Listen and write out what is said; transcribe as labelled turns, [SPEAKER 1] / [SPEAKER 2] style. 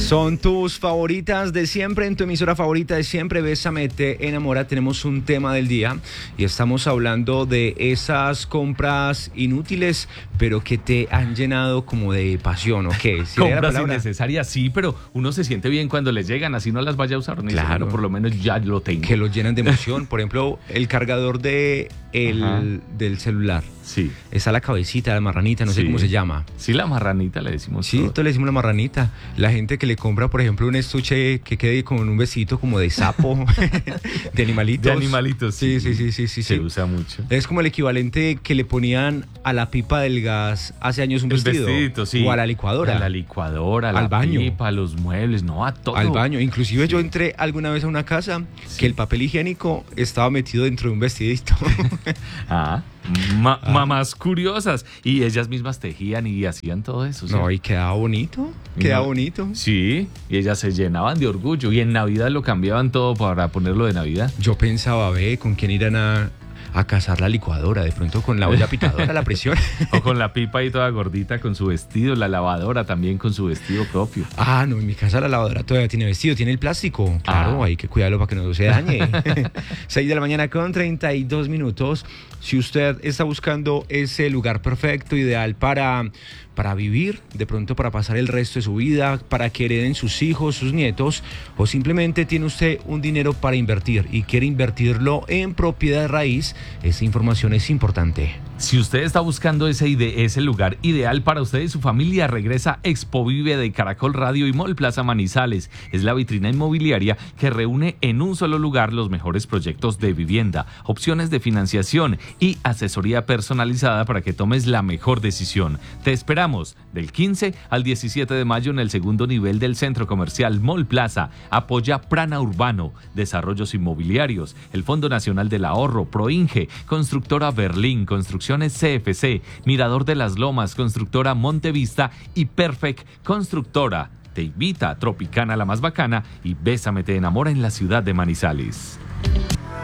[SPEAKER 1] Son tus favoritas de siempre, en tu emisora favorita de siempre, Bésame, te enamora. Tenemos un tema del día y estamos hablando de esas compras inútiles, pero que te han llenado como de pasión, ¿o qué? ¿Sí
[SPEAKER 2] compras innecesarias, sí, pero uno se siente bien cuando les llegan, así no las vaya a usar.
[SPEAKER 1] Claro.
[SPEAKER 2] Por lo menos ya lo tengo.
[SPEAKER 1] Que los llenan de emoción. Por ejemplo, el cargador del celular.
[SPEAKER 2] Sí.
[SPEAKER 1] Está la cabecita, la marranita, no sé cómo se llama.
[SPEAKER 2] Sí, la marranita le decimos.
[SPEAKER 1] Sí, todos le decimos la marranita. La gente que le compra, por ejemplo, un estuche que quede con un besito como de sapo, de animalitos.
[SPEAKER 2] De animalitos,
[SPEAKER 1] sí.
[SPEAKER 2] Se usa mucho.
[SPEAKER 1] Es como el equivalente que le ponían a la pipa del gas hace años un vestido.
[SPEAKER 2] El vestidito, sí.
[SPEAKER 1] O a la licuadora.
[SPEAKER 2] A la licuadora,
[SPEAKER 1] al baño.
[SPEAKER 2] Pipa, a los muebles, no, a todo.
[SPEAKER 1] Al baño. Inclusive yo entré alguna vez a una casa que el papel higiénico estaba metido dentro de un vestidito.
[SPEAKER 2] Mamás curiosas. Y ellas mismas tejían y hacían todo eso. ¿Sí?
[SPEAKER 1] No, y quedaba bonito. Quedaba bonito.
[SPEAKER 2] Sí, y ellas se llenaban de orgullo. Y en Navidad lo cambiaban todo para ponerlo de Navidad.
[SPEAKER 1] Yo pensaba, ¿con quién irán a cazar la licuadora? De pronto con la olla pitadora, la presión.
[SPEAKER 2] O con la pipa ahí toda gordita con su vestido. La lavadora también con su vestido propio.
[SPEAKER 1] No, en mi casa la lavadora todavía tiene vestido, tiene el plástico. Claro, hay que cuidarlo para que no se dañe. 6 de la mañana con 32 minutos. Si usted está buscando ese lugar perfecto, ideal para vivir, de pronto para pasar el resto de su vida, para que hereden sus hijos, sus nietos, o simplemente tiene usted un dinero para invertir y quiere invertirlo en propiedad raíz, esta información es importante.
[SPEAKER 2] Si usted está buscando ese lugar ideal para usted y su familia, regresa Expo Vive de Caracol Radio y Mall Plaza Manizales. Es la vitrina inmobiliaria que reúne en un solo lugar los mejores proyectos de vivienda, opciones de financiación y asesoría personalizada para que tomes la mejor decisión. Te esperamos del 15 al 17 de mayo en el segundo nivel del Centro Comercial Mall Plaza. Apoya Prana Urbano, Desarrollos Inmobiliarios, el Fondo Nacional del Ahorro, Proinge, Constructora Berlín, Construcciones CFC, Mirador de las Lomas, Constructora Montevista y Perfect Constructora. Te invita a Tropicana la más bacana y Bésame te enamora en la ciudad de Manizales.